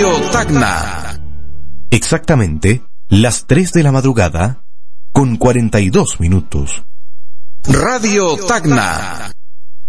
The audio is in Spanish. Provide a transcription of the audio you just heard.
Radio Tacna. Exactamente las 3 de la madrugada con 42 minutos. Radio Tacna.